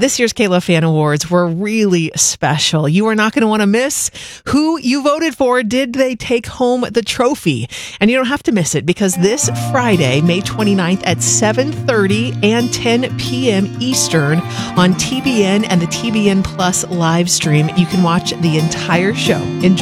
This year's Kayla Fan Awards were really special. You are not going to want to miss who you voted for. Did they take home the trophy? And you don't have to miss it because this Friday, May 29th at 7:30 and 10 p.m. Eastern on TBN and the TBN Plus live stream, you can watch the entire show. Enjoy.